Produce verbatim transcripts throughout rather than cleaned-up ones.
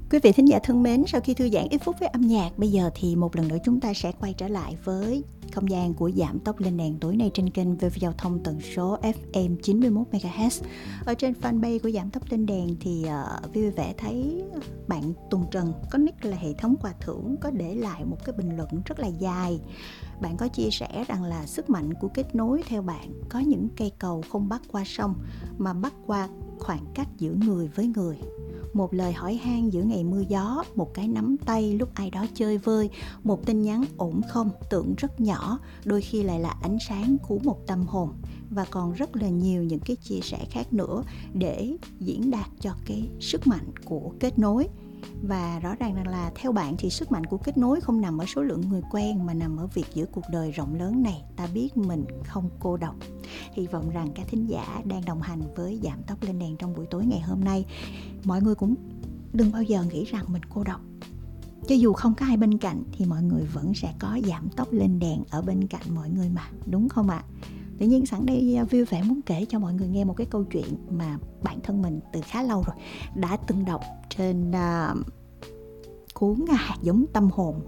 Quý vị thính giả thân mến, sau khi thư giãn ít phút với âm nhạc, bây giờ thì một lần nữa chúng ta sẽ quay trở lại với không gian của Giảm Tốc Lên Đèn tối nay trên kênh vê vê Giao thông tần số ép em chín mươi mốt mê ga héc. Ở trên fanpage của Giảm Tốc Lên Đèn thì uh, vui vẻ thấy bạn Tùng Trần có nick là hệ thống quà thưởng có để lại một cái bình luận rất là dài. Bạn có chia sẻ rằng là sức mạnh của kết nối theo bạn có những cây cầu không bắt qua sông mà bắt qua khoảng cách giữa người với người. Một lời hỏi han giữa ngày mưa gió, một cái nắm tay lúc ai đó chơi vơi, một tin nhắn ổn không tưởng rất nhỏ, đôi khi lại là ánh sáng của một tâm hồn. Và còn rất là nhiều những cái chia sẻ khác nữa để diễn đạt cho cái sức mạnh của kết nối. Và rõ ràng là theo bạn thì sức mạnh của kết nối không nằm ở số lượng người quen mà nằm ở việc giữa cuộc đời rộng lớn này ta biết mình không cô độc. Hy vọng rằng các thính giả đang đồng hành với Giảm Tốc Lên Đèn trong buổi tối ngày hôm nay, mọi người cũng đừng bao giờ nghĩ rằng mình cô độc. Cho dù không có ai bên cạnh thì mọi người vẫn sẽ có Giảm Tốc Lên Đèn ở bên cạnh mọi người mà, đúng không ạ? À? Tự nhiên sẵn đây vui vẻ muốn kể cho mọi người nghe một cái câu chuyện mà bản thân mình từ khá lâu rồi đã từng đọc trên uh, cuốn Hạt Giống Tâm Hồn.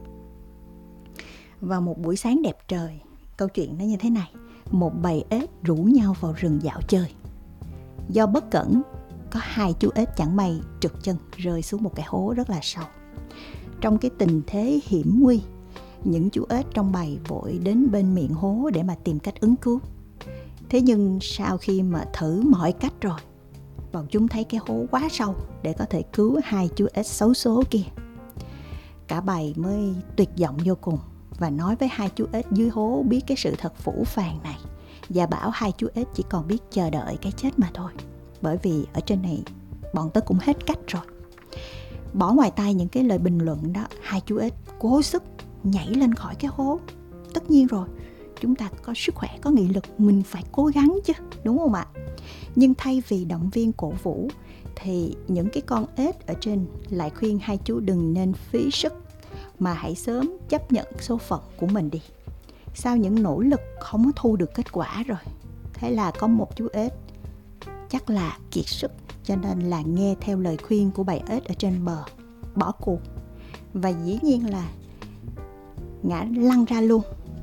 Vào một buổi sáng đẹp trời, câu chuyện nó như thế này. Một bầy ếch rủ nhau vào rừng dạo chơi. Do bất cẩn, có hai chú ếch chẳng may trượt chân rơi xuống một cái hố rất là sâu. Trong cái tình thế hiểm nguy, những chú ếch trong bầy vội đến bên miệng hố để mà tìm cách ứng cứu. Thế nhưng sau khi mà thử mọi cách rồi, bọn chúng thấy cái hố quá sâu để có thể cứu hai chú ếch xấu số kia. Cả bầy mới tuyệt vọng vô cùng và nói với hai chú ếch dưới hố biết cái sự thật phũ phàng này và bảo hai chú ếch chỉ còn biết chờ đợi cái chết mà thôi. Bởi vì ở trên này bọn tớ cũng hết cách rồi. Bỏ ngoài tai những cái lời bình luận đó, hai chú ếch cố sức nhảy lên khỏi cái hố. Tất nhiên rồi, chúng ta có sức khỏe, có nghị lực, mình phải cố gắng chứ, đúng không ạ? Nhưng thay vì động viên cổ vũ thì những cái con ếch ở trên lại khuyên hai chú đừng nên phí sức mà hãy sớm chấp nhận số phận của mình đi. Sau những nỗ lực không có thu được kết quả rồi, thế là có một chú ếch chắc là kiệt sức, cho nên là nghe theo lời khuyên của bầy ếch ở trên bờ, bỏ cuộc và dĩ nhiên là ngã lăn ra luôn.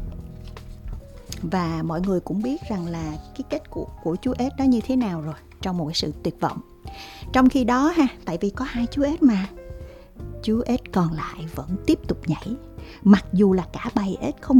Và mọi người cũng biết rằng là cái kết của, của chú ếch đó như thế nào rồi, trong một cái sự tuyệt vọng. Trong khi đó ha, tại vì có hai chú ếch mà, chú ếch còn lại vẫn tiếp tục nhảy, mặc dù là cả bầy ếch không